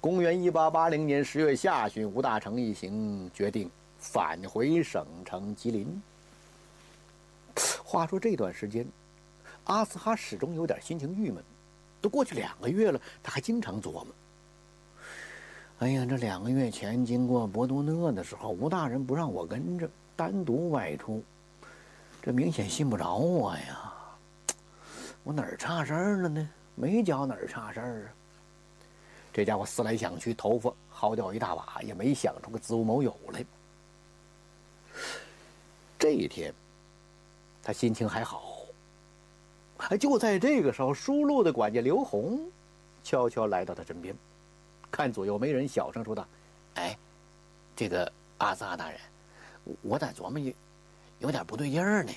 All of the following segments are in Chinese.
公元1880年10月下旬，吴大成一行决定返回省城吉林。话说这段时间，阿斯哈始终有点心情郁闷，都过去2个月了，他还经常琢磨。哎呀，这2个月前经过博多讷的时候，吴大人不让我跟着单独外出，这明显信不着我呀。我哪儿差事儿了呢？没觉哪儿差事儿啊。这家伙思来想去，头发薅掉一大把，也没想出个子午卯酉来。这一天，他心情还好。就在这个时候，输入的管家刘洪悄悄来到他身边，看左右没人，小声说道：“哎，这个阿斯哈大人，我咋琢磨有点不对劲儿呢？”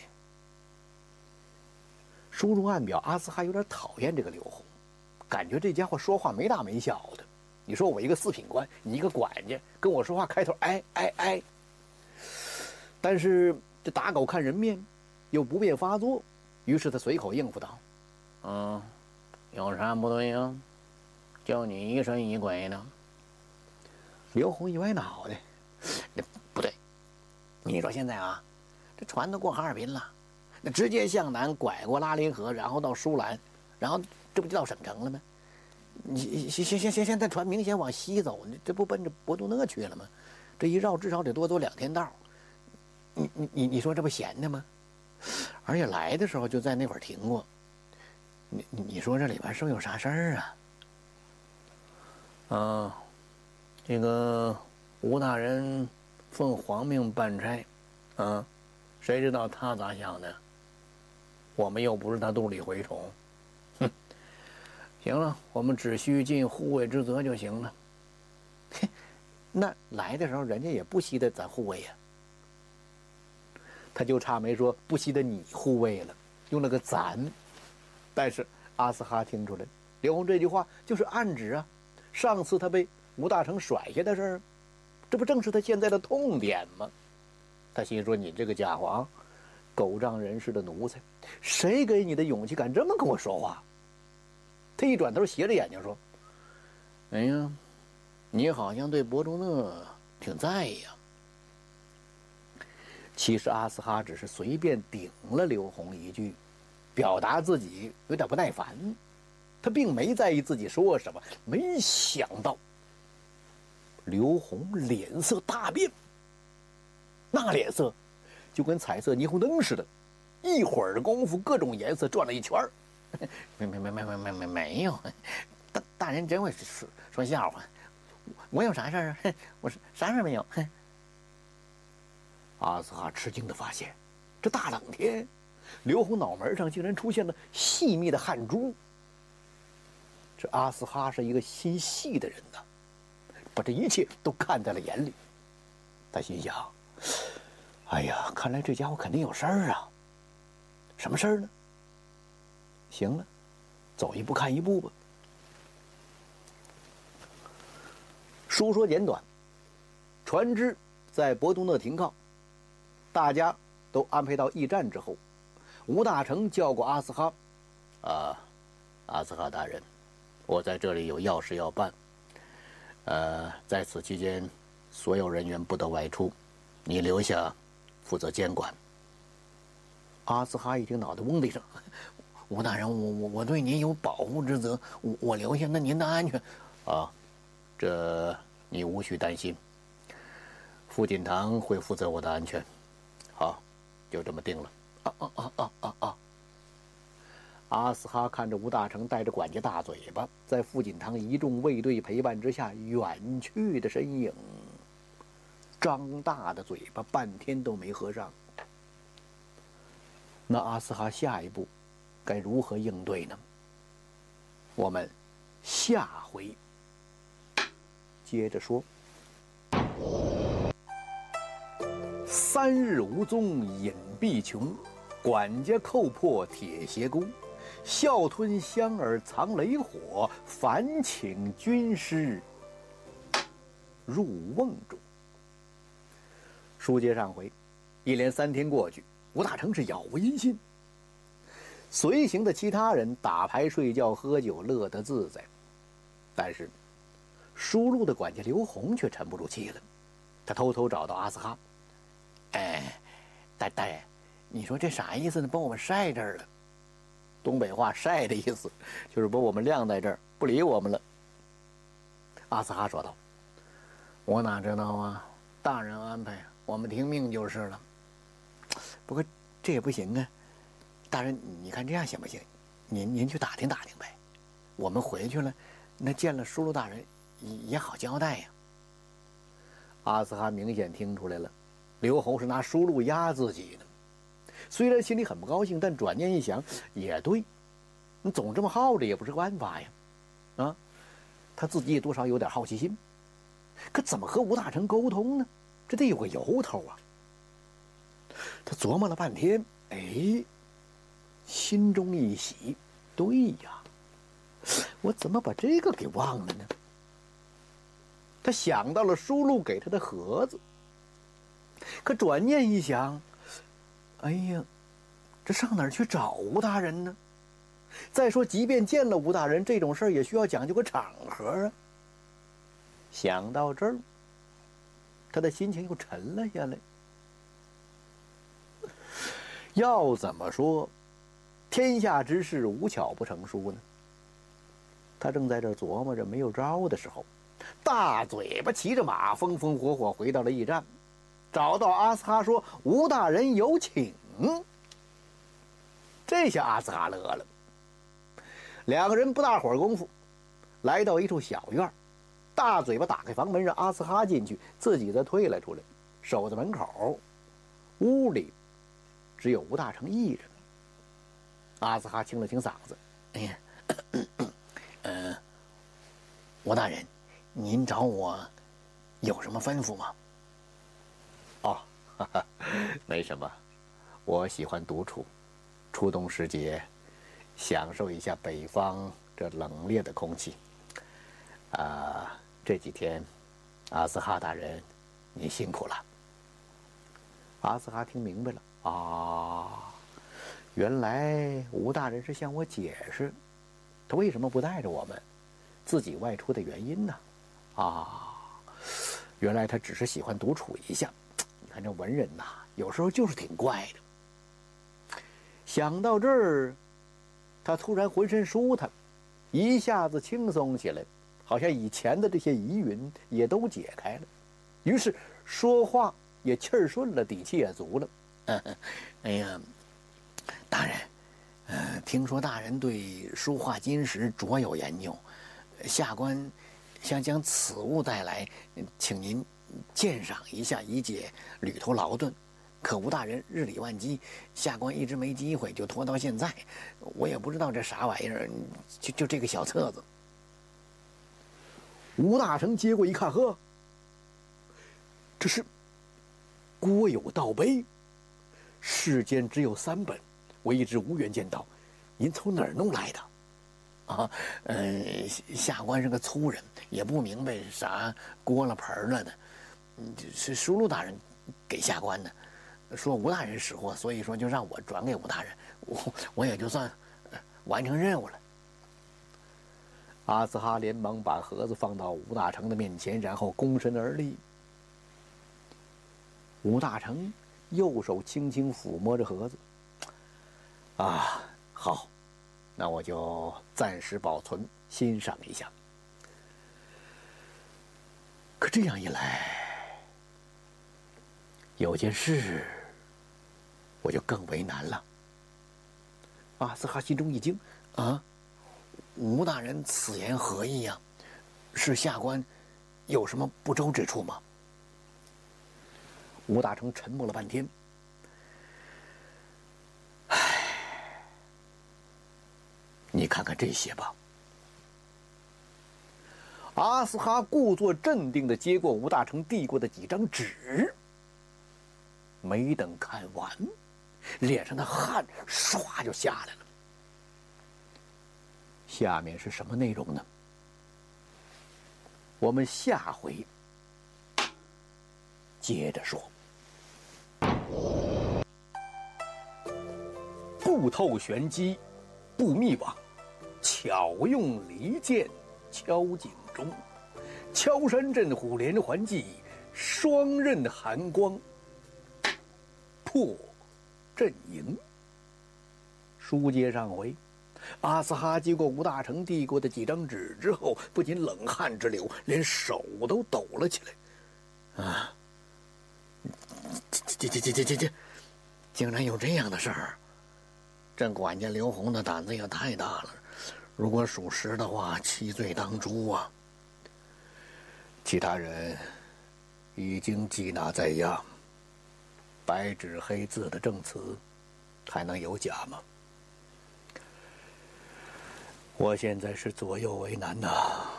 输入暗表，阿斯哈有点讨厌这个刘洪，感觉这家伙说话没大没小的。你说我一个四品官，你一个管家，跟我说话开头哎，但是这打狗看人面，又不便发作，于是他随口应付道：“有啥不对呀？叫你疑神疑鬼呢？”刘洪一歪脑袋：“那不对，你说现在啊，这船都过哈尔滨了，那直接向南拐过拉林河，然后到舒兰，然后这不就到省城了吗？你现在船明显往西走，这不奔着博多讷去了吗？这一绕至少得多走2天道。你说这不闲的吗？而且来的时候就在那块儿停过。你说这里边是不是有啥事儿啊？这个吴大人奉皇命办差，谁知道他咋想的？我们又不是他肚里蛔虫。行了，我们只需尽护卫之责就行了。那来的时候人家也不惜得咱护卫呀。他就差没说不惜得你护卫了，用了个咱。但是阿斯哈听出来，刘洪这句话就是暗指啊，上次他被吴大成甩下的事儿，这不正是他现在的痛点吗？他心说，你这个家伙啊，狗仗人势的奴才，谁给你的勇气敢这么跟我说话？他一转头斜着眼睛说：“哎呀，你好像对博多讷挺在意呀。”其实阿斯哈只是随便顶了刘洪一句，表达自己有点不耐烦，他并没在意自己说什么。没想到刘洪脸色大变，那脸色就跟彩色霓虹灯似的，一会儿功夫各种颜色转了一圈。没有，大人真会说笑话。我有啥事儿啊？我啥事儿没有。阿斯哈吃惊地发现，这大冷天，刘洪脑门上竟然出现了细密的汗珠。这阿斯哈是一个心细的人呐，把这一切都看在了眼里。他心想：哎呀，看来这家伙肯定有事儿啊。什么事儿呢？行了，走一步看一步吧。书说简短，船只在博多讷停靠，大家都安排到驿站之后，吴大成叫过阿斯哈：“阿斯哈大人，我在这里有要事要办。在此期间，所有人员不得外出，你留下负责监管。”阿斯哈一听，脑袋嗡的一声：“吴大人，我对您有保护之责，我留下，那您的安全啊，这你无需担心。傅锦堂会负责我的安全。好，就这么定了。”阿斯哈看着吴大成带着管家大嘴巴，在傅锦堂一众卫队陪伴之下远去的身影，张大的嘴巴半天都没合上。那阿斯哈下一步该如何应对呢？我们下回接着说。3日无踪隐蔽穷，管家扣破铁鞋钩，笑吞香儿藏雷火，烦请军师入瓮中。书接上回，一连3天过去，吴大成是杳无音信。随行的其他人打牌、睡觉、喝酒，乐得自在。但是输入的管家刘洪却沉不住气了，他偷偷找到阿斯哈。大人，你说这啥意思呢？把我们晒这儿了。东北话晒的意思就是把我们晾在这儿，不理我们了。阿斯哈说道：“我哪知道啊，大人安排，我们听命就是了。不过这也不行啊，大人，你看这样行不行？您去打听打听呗。我们回去了，那见了输入大人也好交代呀。”阿斯哈明显听出来了，刘洪是拿输入压自己的。虽然心里很不高兴，但转念一想，也对，你总这么耗着也不是个办法呀。啊，他自己也多少有点好奇心，可怎么和吴大成沟通呢？这得有个由头啊。他琢磨了半天，心中一喜，对呀，我怎么把这个给忘了呢？他想到了输入给他的盒子，可转念一想，哎呀，这上哪儿去找吴大人呢？再说，即便见了吴大人，这种事儿也需要讲究个场合啊。想到这儿，他的心情又沉了下来。要怎么说，天下之事无巧不成书呢？他正在这琢磨着没有招的时候，大嘴巴骑着马风风火火回到了驿站，找到阿斯哈说：“吴大人有请。”这下阿斯哈乐了。两个人不大会儿功夫，来到一处小院，大嘴巴打开房门让阿斯哈进去，自己则退了出来，守在门口。屋里只有吴大成一人。阿斯哈清了清嗓子：“哎呀，吴大人，您找我有什么吩咐吗？”“哦，没什么，我喜欢独处，初冬时节，享受一下北方这冷冽的空气。这几天，阿斯哈大人，你辛苦了。”阿斯哈听明白了啊，原来吴大人是向我解释，他为什么不带着我们自己外出的原因呢？原来他只是喜欢独处一下。你看这文人呐，有时候就是挺怪的。想到这儿，他突然浑身舒坦，一下子轻松起来，好像以前的这些疑云也都解开了，于是说话也气儿顺了，底气也足了。哎呀，大人，听说大人对书画金石卓有研究，下官想将此物带来，请您鉴赏一下，以解旅途劳顿。可吴大人日理万机，下官一直没机会，就拖到现在。我也不知道这啥玩意儿，就这个小册子。吴大成接过一看，呵，这是郭有道碑，世间只有3本，我一直无缘见到，您从哪儿弄来的？下官是个粗人，也不明白啥锅了盆了的，是输入大人给下官的，说吴大人识货，所以说就让我转给吴大人，我也就算完成任务了。阿斯哈连忙把盒子放到吴大成的面前，然后躬身而立。吴大成右手轻轻抚摸着盒子，好，那我就暂时保存欣赏一下。可这样一来，有件事我就更为难了。阿斯哈心中一惊，吴大人此言何意呀？是下官有什么不周之处吗？吴大成沉默了半天，你看看这些吧。阿斯哈故作镇定地接过吴大成递过的几张纸，没等看完，脸上的汗唰就下来了。下面是什么内容呢？我们下回接着说。不透玄机，不密网，巧用离间敲警钟。 敲山震虎，连环计，双刃寒光，破阵营。书接上回，阿斯哈接过吴大成递过的几张纸之后，不仅冷汗直流，连手都抖了起来。啊！这，竟然有这样的事儿！这管家刘洪的胆子也太大了。如果属实的话，七罪当诛啊！其他人已经缉拿在押，白纸黑字的证词，还能有假吗？我现在是左右为难呐。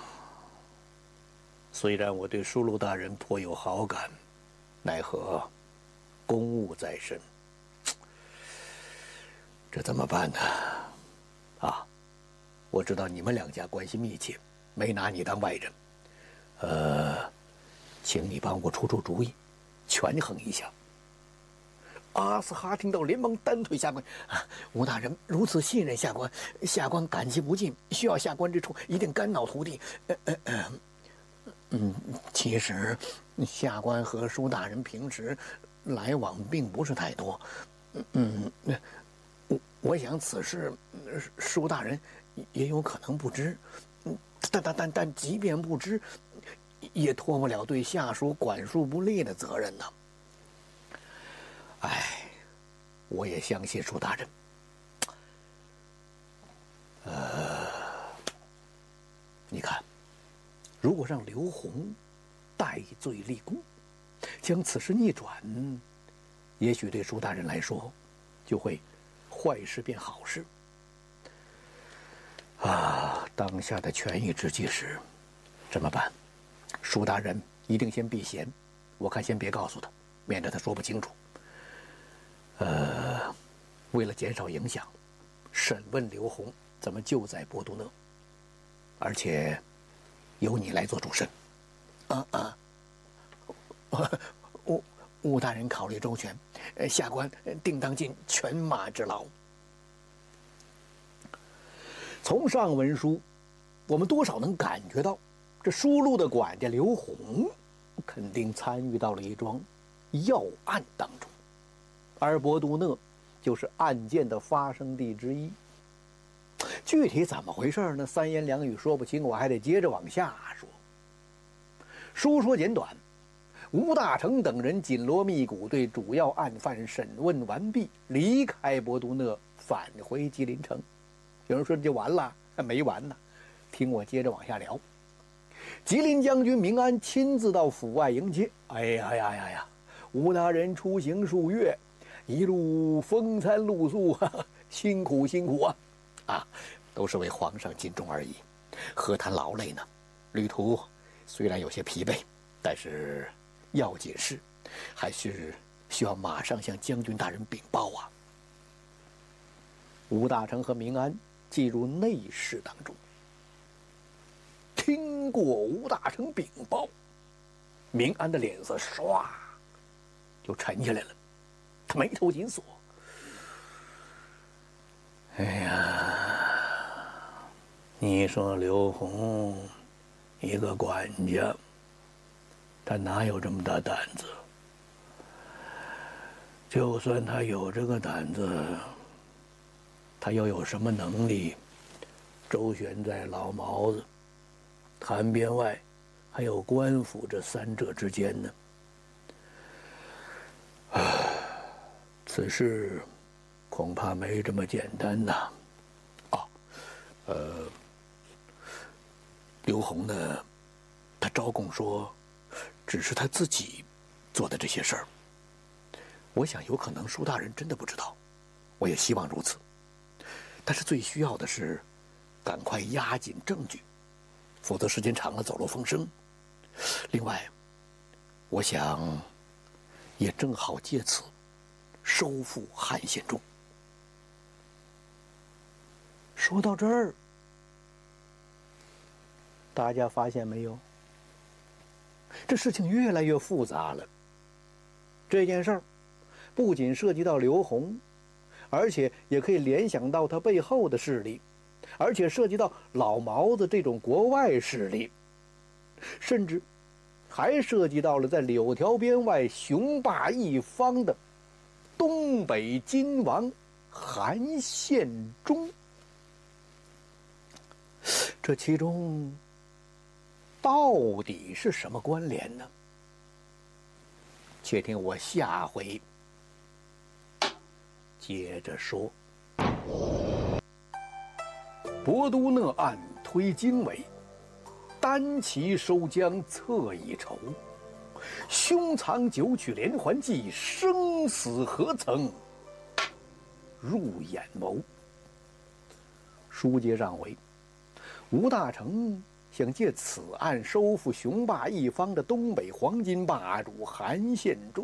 虽然我对舒禄大人颇有好感，奈何公务在身，这怎么办呢？啊，我知道你们两家关系密切，没拿你当外人。请你帮我出出主意，权衡一下。阿斯哈听到，连忙单腿下跪：“吴大人如此信任下官，下官感激不尽，需要下官之处，一定肝脑涂地。其实下官和舒大人平时来往并不是太多。我想此事舒大人也有可能不知，但即便不知，也脱不了对下属管束不力的责任呢。我也相信舒大人。你看，如果让刘洪戴罪立功，将此事逆转，也许对舒大人来说，就会坏事变好事。当下的权宜之计是，怎么办？舒大人一定先避嫌，我看先别告诉他，免得他说不清楚。为了减少影响，审问刘洪怎么救在博都讷，而且由你来做主审。吴大人考虑周全，下官定当尽犬马之劳。从上文书，我们多少能感觉到，这输入的管家刘洪肯定参与到了一桩要案当中，而博都讷就是案件的发生地之一。具体怎么回事呢？三言两语说不清，我还得接着往下说。书说简短，吴大成等人紧锣密鼓对主要案犯审问完毕，离开博都讷，返回吉林城。有人说这就完了，没完呢，听我接着往下聊。吉林将军明安亲自到府外迎接。吴大人出行数月，一路风餐露宿，辛苦啊！都是为皇上尽忠而已，何谈劳累呢？旅途虽然有些疲惫，但是要紧事还是需要马上向将军大人禀报啊。吴大成和明安进入内室当中，听过吴大成禀报，明安的脸色唰就沉下来了，他眉头紧锁。你说刘洪一个管家，他哪有这么大胆子？就算他有这个胆子，他又有什么能力周旋在老毛子、谭编外还有官府这三者之间呢？此事恐怕没这么简单呐。刘洪呢，他招供说只是他自己做的这些事儿。我想有可能舒大人真的不知道，我也希望如此。但是最需要的是赶快压紧证据，否则时间长了走漏风声。另外，我想也正好借此收复汉献忠。说到这儿，大家发现没有？这事情越来越复杂了。这件事儿不仅涉及到刘洪，而且也可以联想到他背后的势力，而且涉及到老毛子这种国外势力。 甚至还涉及到了在柳条边外雄霸一方的东北金王韩献忠。这其中到底是什么关联呢？且听我下回接着说。博都讷案推经纬，单骑收江策已筹。凶藏九曲连环计，生死何曾入眼眸。书接上回，吴大成想借此案收复雄霸一方的东北黄金霸主韩献忠，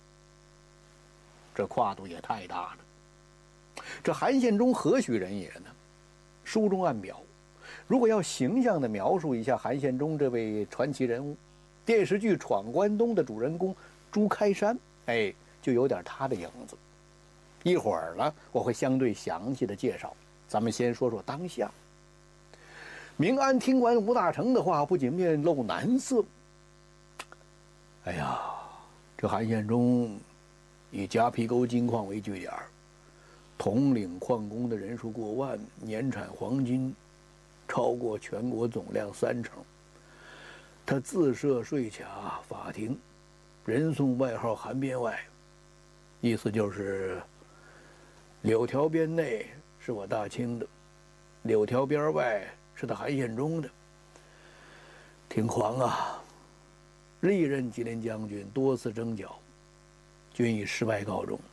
这跨度也太大了。这韩献忠何许人也呢？书中暗表，如果要形象地描述一下韩献忠这位传奇人物，电视剧《闯关东》的主人公朱开山，就有点他的影子。一会儿呢，我会相对详细的介绍。咱们先说说当下。明安听完吴大成的话，不仅面露难色。哎呀，这韩献忠以夹皮沟金矿为据点，统领矿工的人数过万，年产黄金超过全国总量30%。他自设税卡法庭，人送外号韩边外，意思就是柳条边内是我大清的，柳条边外是他韩献忠的。挺狂啊！历任吉林将军多次征剿，均以失败告终。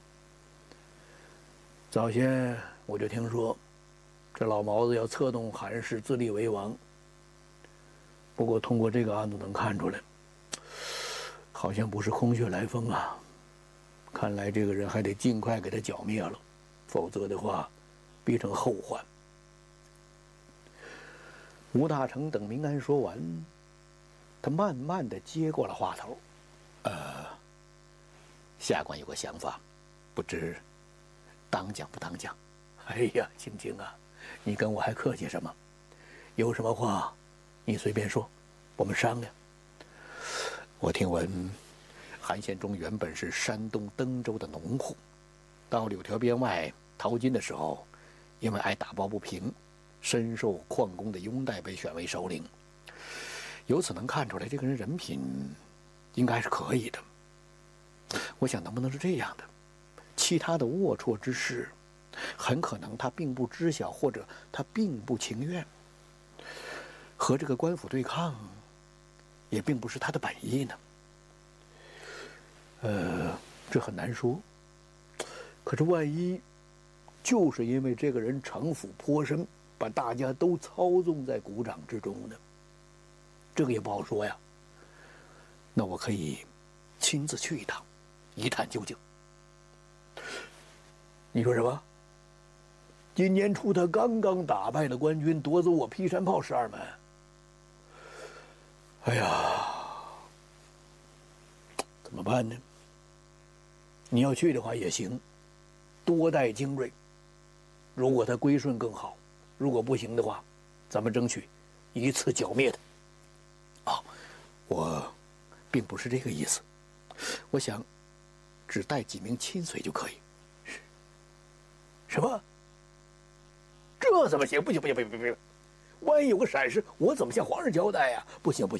早先我就听说，这老毛子要策动韩氏自立为王。不过通过这个案子能看出来，好像不是空穴来风啊。看来这个人还得尽快给他剿灭了，否则的话，必成后患。吴大成等明安说完，他慢慢的接过了话头。下官有个想法，不知当讲不当讲？哎呀，青青啊，你跟我还客气什么？有什么话，你随便说，我们商量。我听闻，韩献忠原本是山东登州的农户，到柳条边外淘金的时候，因为爱打抱不平，深受矿工的拥戴，被选为首领。由此能看出来，这个人人品应该是可以的。我想，能不能是这样的？其他的龌龊之事，很可能他并不知晓，或者他并不情愿。和这个官府对抗，也并不是他的本意呢。这很难说。可是万一就是因为这个人城府颇深，把大家都操纵在股掌之中呢？这个也不好说呀。那我可以亲自去一趟，一探究竟。你说什么？今年初他刚刚打败了官军，夺走我劈山炮12门。哎呀，怎么办呢？你要去的话也行，多带精锐。如果他归顺更好，如果不行的话，咱们争取一次剿灭他。我并不是这个意思，我想只带几名亲随就可以。什么？这怎么行？不行！万一有个闪失，我怎么向皇上交代呀？不行！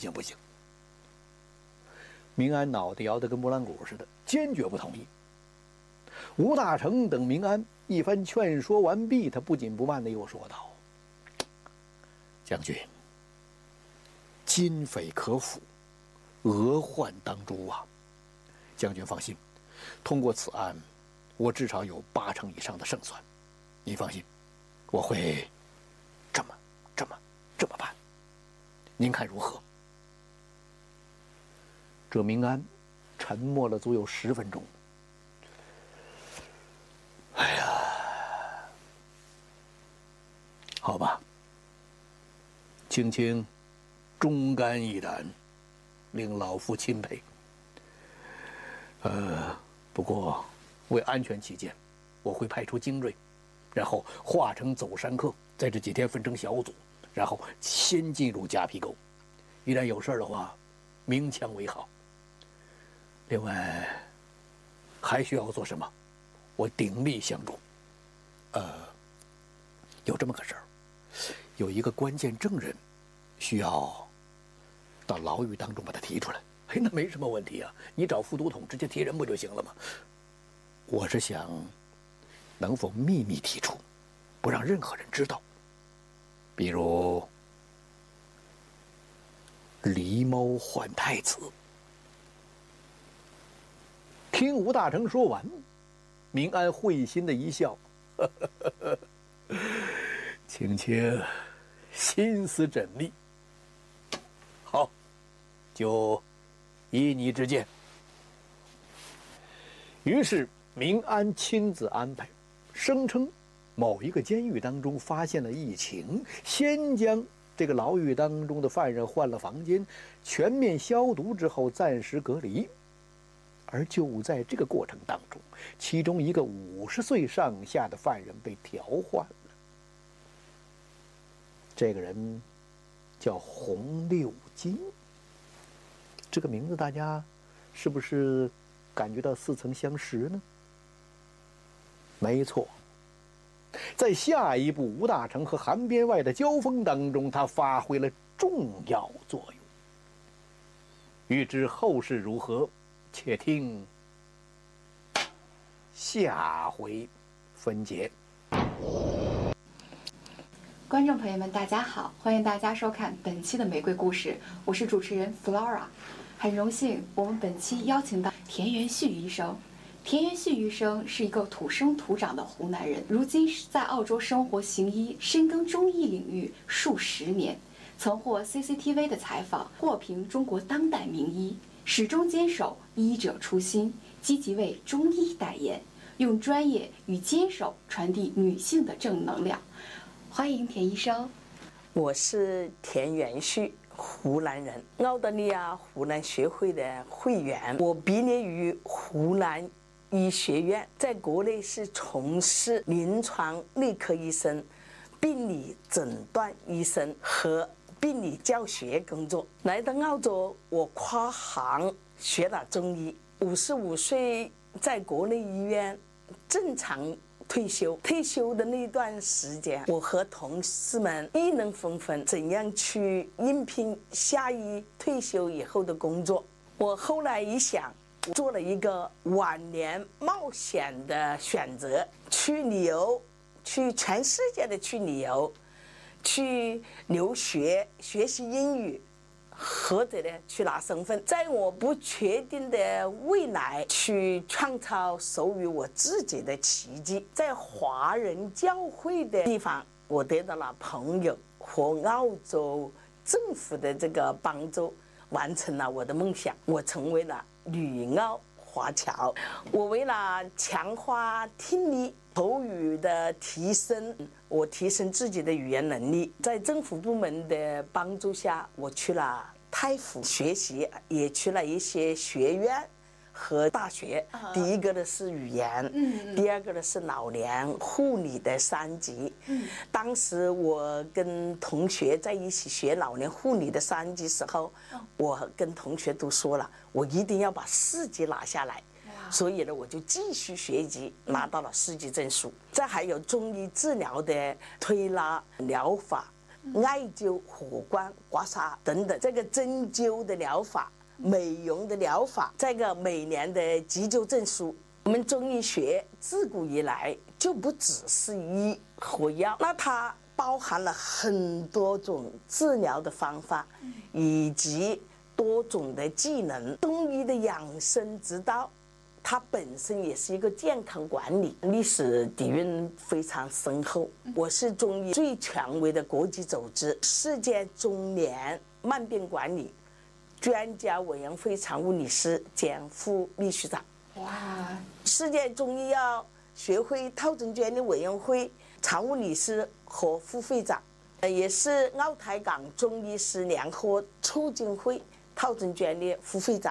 明安脑袋摇得跟拨浪鼓似的，坚决不同意。吴大成等明安一番劝说完毕，他不紧不慢地又说道：“将军，金匪可抚，俄患当诛啊！将军放心，通过此案，我至少有80%以上的胜算。你放心，我会这么办。您看如何？”这明安沉默了足有10分钟。哎呀，好吧，青青忠肝义胆，令老夫钦佩。不过为安全起见，我会派出精锐，然后化成走山客，在这几天分成小组，然后先进入夹皮沟， 一旦有事的话，鸣枪为好。另外，还需要做什么？我鼎力相助。有这么个事儿，有一个关键证人，需要到牢狱当中把他提出来。那没什么问题啊，你找副都统直接提人不就行了吗？我是想，能否秘密提出，不让任何人知道？比如，狸猫换太子。听吴大成说完，明安会心的一笑，青青心思缜密。好，就依你之见。于是明安亲自安排，声称某一个监狱当中发现了疫情，先将这个牢狱当中的犯人换了房间，全面消毒之后暂时隔离。而就在这个过程当中，其中一个50岁上下的犯人被调换了。这个人叫洪六金。这个名字大家是不是感觉到似曾相识呢？没错，在下一步吴大成和韩边外的交锋当中，他发挥了重要作用。欲知后事如何，且听下回分解。 观众朋友们，大家好，欢迎大家收看本期的玫瑰故事，我是主持人 Flora。很荣幸，我们本期邀请到田元旭医生。田元旭医生是一个土生土长的湖南人，如今是在澳洲生活行医，深耕中医领域数十年，曾获 CCTV 的采访，获评中国当代名医，始终坚守医者初心，积极为中医代言，用专业与坚守传递女性的正能量。欢迎田医生。 我是田元旭，湖南人，澳大利亚湖南学会的会员。我毕业于湖南医学院，在国内是从事临床内科医生、病理诊断医生和病理教学工作。来到澳洲，我跨行学了中医。55岁在国内医院正常退休的那段时间，我和同事们议论纷纷，怎样去应聘下一退休以后的工作。我后来一想，做了一个晚年冒险的选择，去旅游，去全世界的去旅游，去留学，学习英语，或者呢去拿身份，在我不确定的未来去创造属于我自己的奇迹。在华人教会的地方，我得到了朋友和澳洲政府的这个帮助，完成了我的梦想，我成为了旅澳华侨。我为了强化听力口语的提升，我提升自己的语言能力，在政府部门的帮助下，我去了泰府学习，也去了一些学院和大学。第一个的是语言，第二个的是老年护理的3级。当时我跟同学在一起学老年护理的3级时候，我跟同学都说了，我一定要把4级拿下来。所以呢，我就继续学习，拿到了4级证书。再还有中医治疗的推拿疗法、艾灸、火光、刮痧等等，这个针灸的疗法、美容的疗法，这个每年的急救证书。我们中医学自古以来就不只是医和药，那它包含了很多种治疗的方法，以及多种的技能。中医的养生之道，它本身也是一个健康管理，历史底蕴非常深厚。我是中医最权威的国际组织世界中年慢病管理专家委员会常务理事兼副秘书长。 哇！ 世界中医药学会套证监理委员会常务理事和副会长，也是澳台港中医师联合促进会套证监理副会长。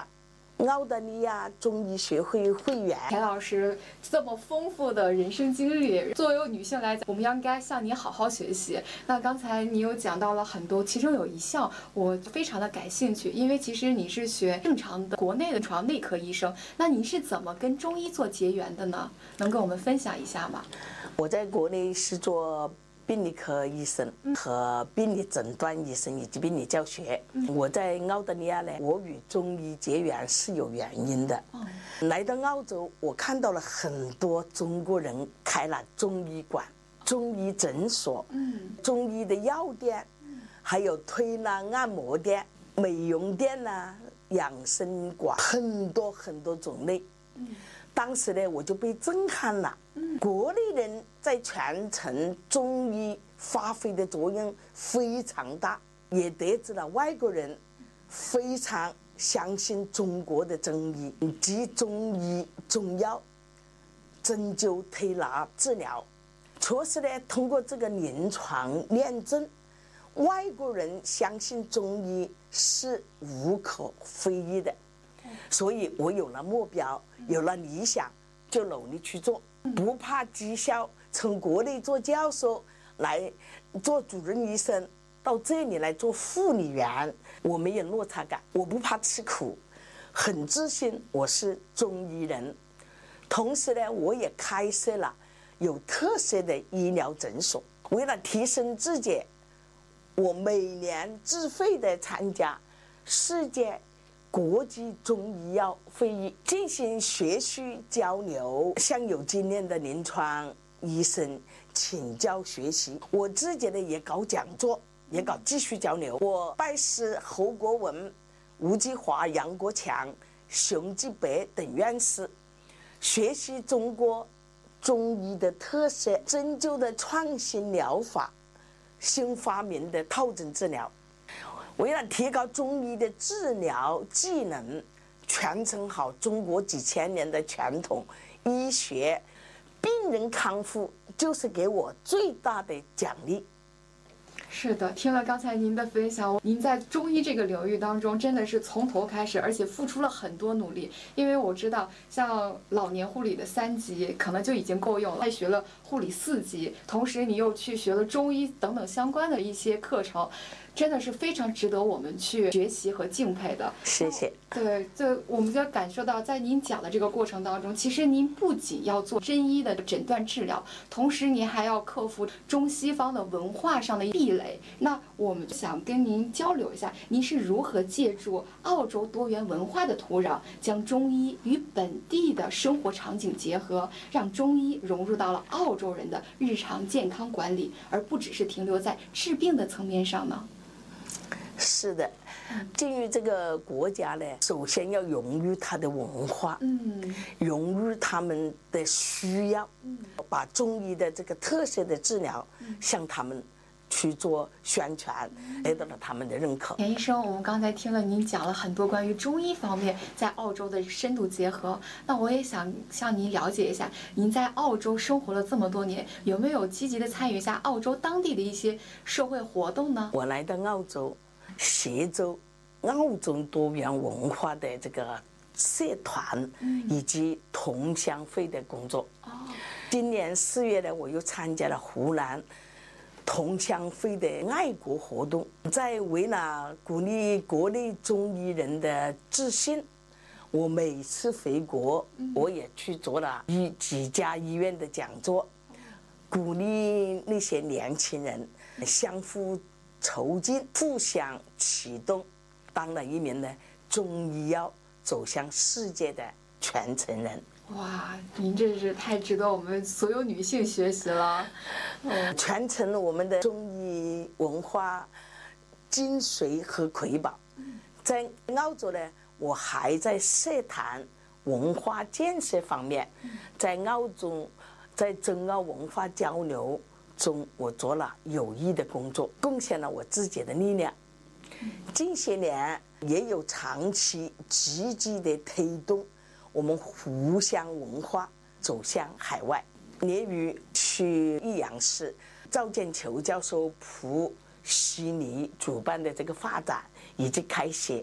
澳大利亚中医学会会员。 田老师这么丰富的人生经历，作为女性来讲，我们应该向你好好学习。那刚才你有讲到了很多，其中有一项我非常的感兴趣，因为其实你是学正常的国内的床内科医生，那你是怎么跟中医做结缘的呢？能跟我们分享一下吗？ 我在国内是做病理科医生和病理诊断医生以及病理教学。我在澳大利亚呢，我与中医结缘是有原因的。来到澳洲，我看到了很多中国人开了中医馆、中医诊所、中医的药店，还有推拿按摩店、美容店呐、养生馆，很多很多种类。当时呢，我就被震撼了。国内人在传承中医发挥的作用非常大，也得知了外国人非常相信中国的中医及中医中药、针灸、推拿治疗。确实呢，通过这个临床验证，外国人相信中医是无可非议的。所以我有了目标，有了理想，就努力去做，不怕绩效。从国内做教授来做主任医生，到这里来做护理员，我没有落差感，我不怕吃苦，很自信我是中医人。同时呢，我也开设了有特色的医疗诊所。为了提升自己，我每年自费的参加世界国际中医药会议，进行学习交流，向有经验的临床医生请教学习。我自己呢也搞讲座，也搞继续交流。我拜师侯国文、吴继华、杨国强、熊继北等院士，学习中国中医的特色、针灸的创新疗法、新发明的透针治疗。为了提高中医的治疗技能，传承好中国几千年的传统医学，病人康复就是给我最大的奖励。 是的，听了刚才您的分享，您在中医这个领域当中真的是从头开始，而且付出了很多努力。因为我知道，像老年护理的3级可能就已经够用了，还学了护理4级，同时你又去学了中医等等相关的一些课程，真的是非常值得我们去学习和敬佩的。 谢谢。 对，我们就感受到，在您讲的这个过程当中，其实您不仅要做真医的诊断治疗，同时您还要克服中西方的文化上的壁垒。那我们想跟您交流一下，您是如何借助澳洲多元文化的土壤，将中医与本地的生活场景结合，让中医融入到了澳洲人的日常健康管理，而不只是停留在治病的层面上呢？ 是的，进入这个国家呢，首先要融入它的文化，融入他们的需要，把中医的这个特色的治疗向他们去做宣传，得到了他们的认可。 田医生，我们刚才听了您讲了很多关于中医方面在澳洲的深度结合，那我也想向您了解一下，您在澳洲生活了这么多年，有没有积极的参与一下澳洲当地的一些社会活动呢？ 我来到澳洲，协助澳洲多元文化的这个社团以及同乡会的工作。今年4月呢，我又参加了湖南同乡会的爱国活动，为了鼓励国内中医人的自信，我每次回国，我也去做了几家医院的讲座，鼓励那些年轻人相互筹劲，互相启动，当了一名呢中医药走向世界的传承人。 哇，您这是太值得我们所有女性学习了。 传承了我们的中医文化精髓和瑰宝。在澳洲呢，我还在社坛文化建设方面，在澳洲在中澳文化交流中，我做了有益的工作，贡献了我自己的力量。近些年也有长期积极的推动我们湖湘文化走向海外。年于去益阳市赵建球教授普悉尼主办的这个发展以及开写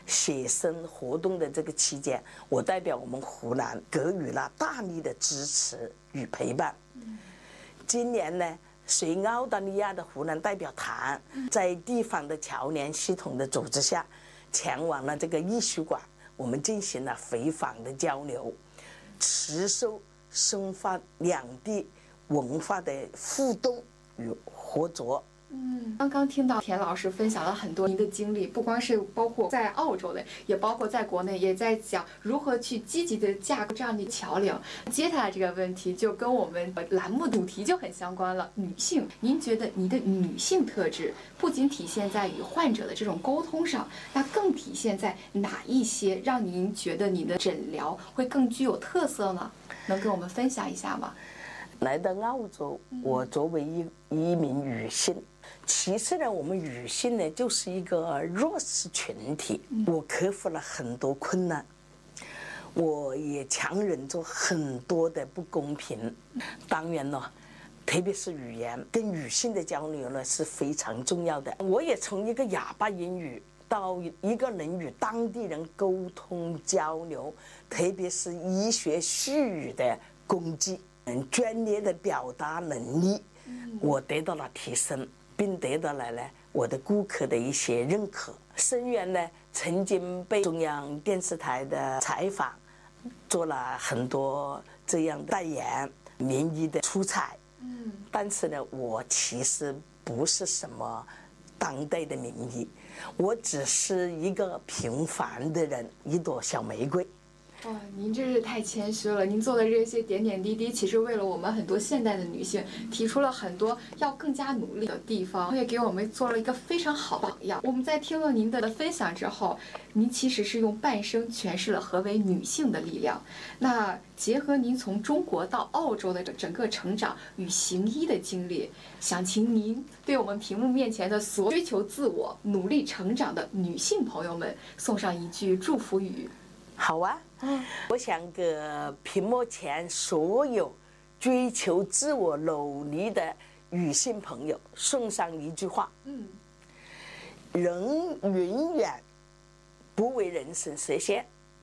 写生活动的这个期间，我代表我们湖南给予了大力的支持与陪伴。今年呢，随澳大利亚的湖南代表团在地方的侨联系统的组织下，前往了这个艺术馆，我们进行了回访的交流，持续深化两地文化的互动与合作。 刚刚听到田老师分享了很多您的经历，不光是包括在澳洲的，也包括在国内，也在讲如何去积极的架构这样的桥梁。接下来这个问题就跟我们栏目主题就很相关了，女性。您觉得你的女性特质不仅体现在与患者的这种沟通上，那更体现在哪一些让您觉得你的诊疗会更具有特色呢？能跟我们分享一下吗？ 来到澳洲，我作为一名女性，其实呢，我们女性呢就是一个弱势群体，我克服了很多困难，我也强忍着很多的不公平。当然了，特别是语言跟女性的交流呢是非常重要的。我也从一个哑巴英语到一个能与当地人沟通交流，特别是医学术语的攻击。专业的表达能力，我得到了提升，并得到了我的顾客的一些认可。声源呢，曾经被中央电视台的采访，做了很多这样代言、名医的出彩。但是呢，我其实不是什么当代的名医，我只是一个平凡的人，一朵小玫瑰。 哇，您真是太谦虚了！您做的这些点点滴滴，其实为了我们很多现代的女性提出了很多要更加努力的地方，也给我们做了一个非常好的榜样。我们在听了您的分享之后，您其实是用半生诠释了何为女性的力量。那结合您从中国到澳洲的整个成长与行医的经历，想请您对我们屏幕面前的所有追求自我、努力成长的女性朋友们送上一句祝福语。 好啊，我想给屏幕前所有追求自我努力的女性朋友送上一句话：人永远不为人生设限。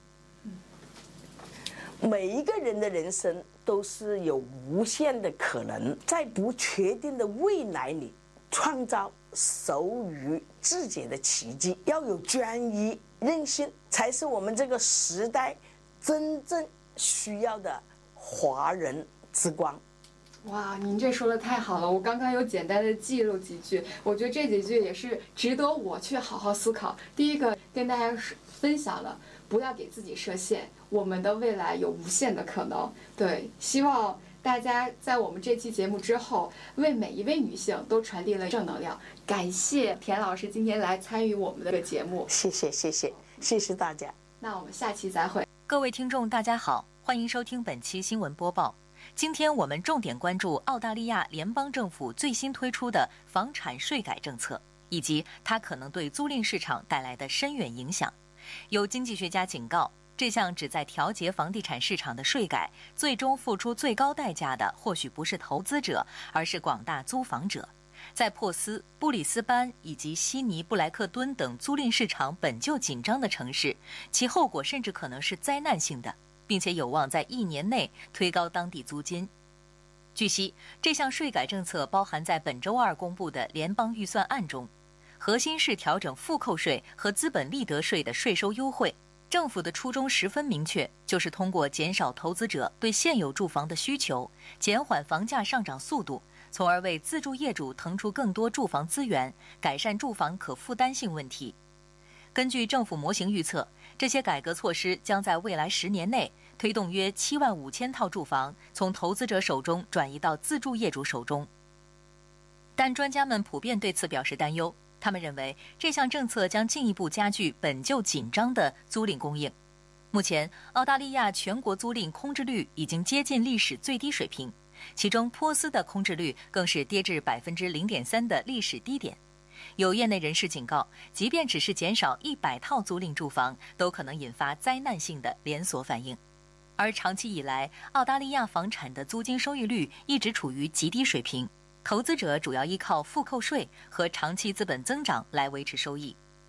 每一个人的人生都是有无限的可能，在不确定的未来里创造属于自己的奇迹。要有专一、韧性，才是我们这个时代真正需要的华人之光。 哇，您这说的太好了！我刚刚有简单的记录几句，我觉得这几句也是值得我去好好思考。第一个跟大家分享了，不要给自己设限，我们的未来有无限的可能。对，希望大家在我们这期节目之后，为每一位女性都传递了正能量。感谢田老师今天来参与我们的这个节目， 谢谢大家。 那我们下期再会。 各位听众，大家好，欢迎收听本期新闻播报。今天我们重点关注澳大利亚联邦政府最新推出的房产税改政策，以及它可能对租赁市场带来的深远影响。有经济学家警告，这项旨在调节房地产市场的税改，最终付出最高代价的或许不是投资者，而是广大租房者。在珀斯、布里斯班以及悉尼、布莱克敦等租赁市场本就紧张的城市，其后果甚至可能是灾难性的，并且有望在1年内推高当地租金。据悉，这项税改政策包含在本周2公布的联邦预算案中，核心是调整复扣税和资本利得税的税收优惠。政府的初衷十分明确，就是通过减少投资者对现有住房的需求，减缓房价上涨速度，从而为自住业主腾出更多住房资源，改善住房可负担性问题。根据政府模型预测，这些改革措施将在未来10年内推动约75000套住房从投资者手中转移到自住业主手中。但专家们普遍对此表示担忧，他们认为这项政策将进一步加剧本就紧张的租赁供应。目前，澳大利亚全国租赁空置率已经接近历史最低水平，其中珀斯的空置率更是跌至0.3%的历史低点。有业内人士警告，即便只是减少100套租赁住房，都可能引发灾难性的连锁反应。而长期以来，澳大利亚房产的租金收益率一直处于极低水平，投资者主要依靠复扣税和长期资本增长来维持收益。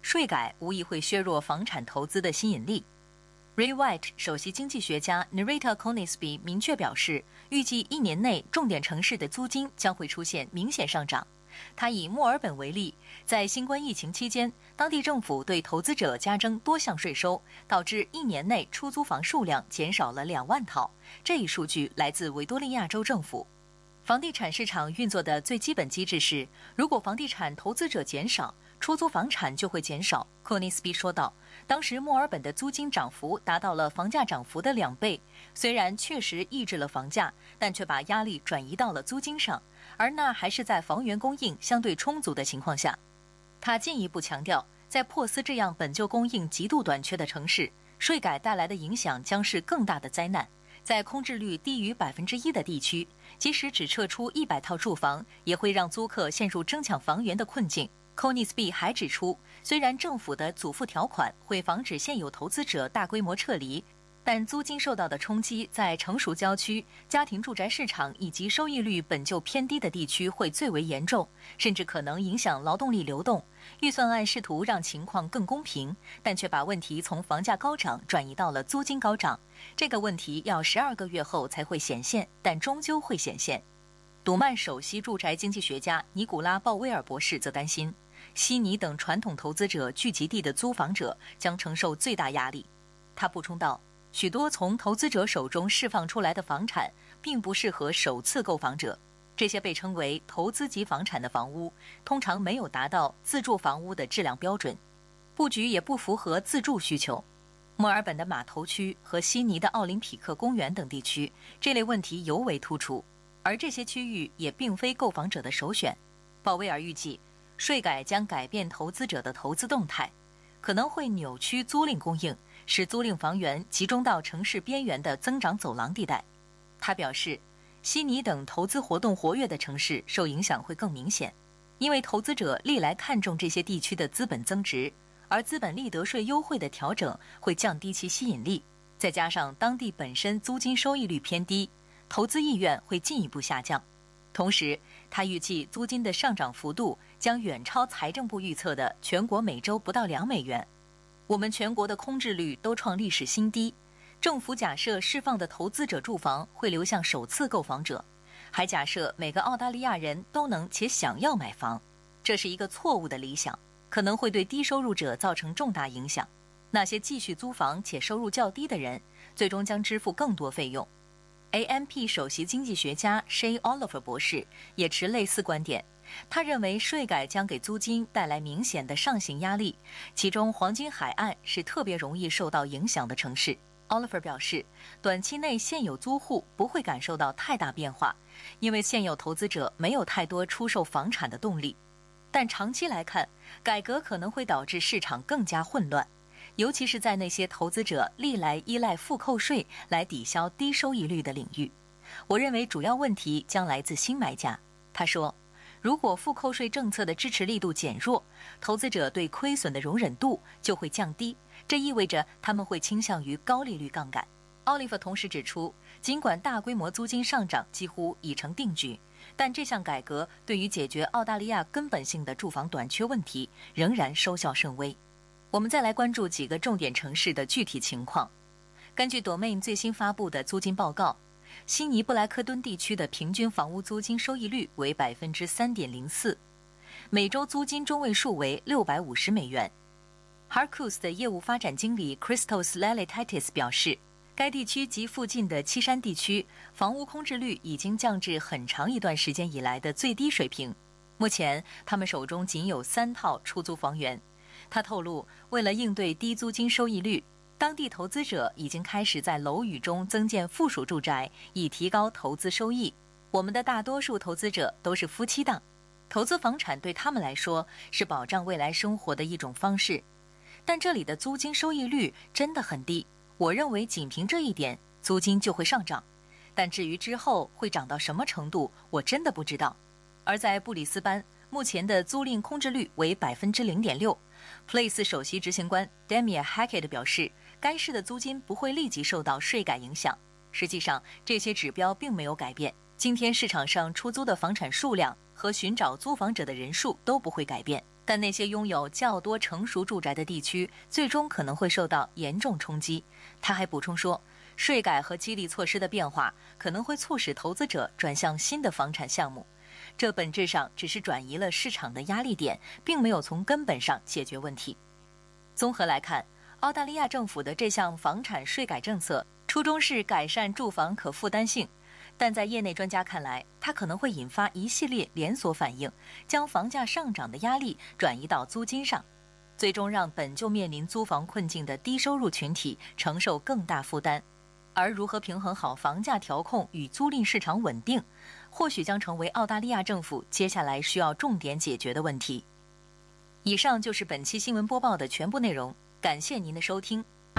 税改无疑会削弱房产投资的吸引力。Ray White 首席经济学家 Nerita Conisbee 明确表示，预计1年内重点城市的租金将会出现明显上涨。他以墨尔本为例，在新冠疫情期间，当地政府对投资者加征多项税收，导致1年内出租房数量减少了2万套。这一数据来自维多利亚州政府。房地产市场运作的最基本机制是，如果房地产投资者减少，出租房产就会减少。Conisbee 说道，当时墨尔本的租金涨幅达到了房价涨幅的2倍，虽然确实抑制了房价，但却把压力转移到了租金上，而那还是在房源供应相对充足的情况下。他进一步强调，在珀斯这样本就供应极度短缺的城市，税改带来的影响将是更大的灾难。在空置率低于1%的地区，即使只撤出100套住房，也会让租客陷入争抢房源的困境。Conisbee 还指出，虽然政府的阻付条款会防止现有投资者大规模撤离，但租金受到的冲击在成熟郊区、家庭住宅市场以及收益率本就偏低的地区会最为严重，甚至可能影响劳动力流动。预算案试图让情况更公平，但却把问题从房价高涨转移到了租金高涨。这个问题要12个月后才会显现，但终究会显现。杜曼首席住宅经济学家尼古拉·鲍威尔博士则担心，悉尼等传统投资者聚集地的租房者将承受最大压力。他补充道，许多从投资者手中释放出来的房产并不适合首次购房者，这些被称为投资级房产的房屋通常没有达到自住房屋的质量标准，布局也不符合自住需求。墨尔本的码头区和悉尼的奥林匹克公园等地区，这类问题尤为突出，而这些区域也并非购房者的首选。鲍威尔预计，税改将改变投资者的投资动态，可能会扭曲租赁供应，使租赁房源集中到城市边缘的增长走廊地带。他表示，悉尼等投资活动活跃的城市受影响会更明显，因为投资者历来看重这些地区的资本增值，而资本利得税优惠的调整会降低其吸引力，再加上当地本身租金收益率偏低，投资意愿会进一步下降。同时，他预计租金的上涨幅度将远超财政部预测的全国每周不到2美元。我们全国的空置率都创历史新低，政府假设释放的投资者住房会流向首次购房者，还假设每个澳大利亚人都能且想要买房，这是一个错误的理想，可能会对低收入者造成重大影响。那些继续租房且收入较低的人，最终将支付更多费用。AMP 首席经济学家 Shay Oliver 博士也持类似观点，他认为税改将给租金带来明显的上行压力，其中黄金海岸是特别容易受到影响的城市。Oliver 表示，短期内现有租户不会感受到太大变化，因为现有投资者没有太多出售房产的动力。但长期来看，改革可能会导致市场更加混乱，尤其是在那些投资者历来依赖负扣税来抵消低收益率的领域。我认为主要问题将来自新买家。他说，如果负扣税政策的支持力度减弱，投资者对亏损的容忍度就会降低，这意味着他们会倾向于高利率杠杆。奥利弗同时指出，尽管大规模租金上涨几乎已成定局，但这项改革对于解决澳大利亚根本性的住房短缺问题仍然收效甚微。我们再来关注几个重点城市的具体情况。根据 Domain 最新发布的租金报告，悉尼布莱克敦地区的平均房屋租金收益率为 3.04%， 每周租金中位数为650美元。Harcoos 的业务发展经理 Christos Lelititis 表示，该地区及附近的七山地区房屋空置率已经降至很长一段时间以来的最低水平，目前他们手中仅有3套出租房源。他透露，为了应对低租金收益率，当地投资者已经开始在楼宇中增建附属住宅，以提高投资收益。我们的大多数投资者都是夫妻档，投资房产对他们来说是保障未来生活的一种方式。但这里的租金收益率真的很低，我认为仅凭这一点，租金就会上涨。但至于之后会涨到什么程度，我真的不知道。而在布里斯班，目前的租赁空置率为 0.6%。Place 首席执行官 Damien Hackett 表示，该市的租金不会立即受到税改影响。实际上，这些指标并没有改变。今天市场上出租的房产数量和寻找租房者的人数都不会改变。 但那些拥有较多成熟住宅的地区，最终可能会受到严重冲击。他还补充说，税改和激励措施的变化可能会促使投资者转向新的房产项目，这本质上只是转移了市场的压力点，并没有从根本上解决问题。综合来看，澳大利亚政府的这项房产税改政策初衷是改善住房可负担性，但在业内专家看来，它可能会引发一系列连锁反应，将房价上涨的压力转移到租金上，最终让本就面临租房困境的低收入群体承受更大负担。而如何平衡好房价调控与租赁市场稳定，或许将成为澳大利亚政府接下来需要重点解决的问题。以上就是本期新闻播报的全部内容，感谢您的收听。